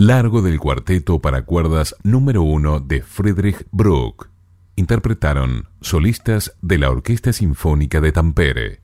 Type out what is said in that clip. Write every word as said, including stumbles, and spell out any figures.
largo del cuarteto para cuerdas número uno de Friedrich Bruck. Interpretaron solistas de la Orquesta Sinfónica de Tampere.